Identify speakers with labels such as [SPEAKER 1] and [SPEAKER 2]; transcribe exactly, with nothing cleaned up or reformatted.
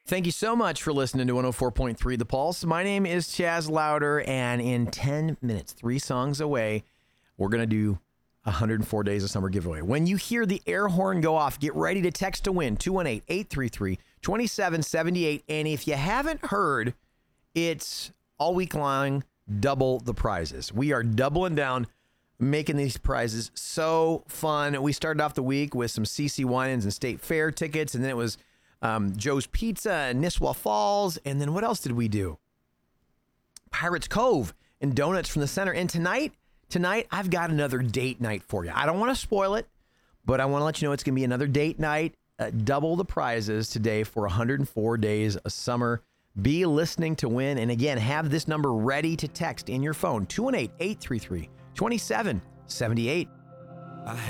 [SPEAKER 1] Thank you so much for listening to one oh four point three The Pulse. My name is Chaz Louder, and in ten minutes, three songs away, we're going to do one hundred four Days of Summer giveaway. When you hear the air horn go off, get ready to text to win, two one eight, eight three three, two seven seven eight. And if you haven't heard, it's all week long, double the prizes. We are doubling down, making these prizes so fun. We started off the week with some C C Winans and State Fair tickets, and then it was Um, Joe's Pizza and Nisswa Falls. And then what else did we do? Pirates Cove and donuts from the center. And tonight, tonight, I've got another date night for you. I don't want to spoil it, but I want to let you know it's going to be another date night. Uh, double the prizes today for one hundred four days of summer. Be listening to win. And again, have this number ready to text in your phone, two one eight, eight three three, two seven seven eight.